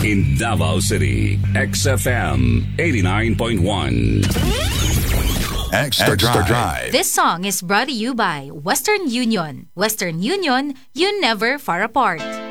In Davao City, XFM 89.1. Extra Drive. This song is brought to you by Western Union. Western Union, you never far apart.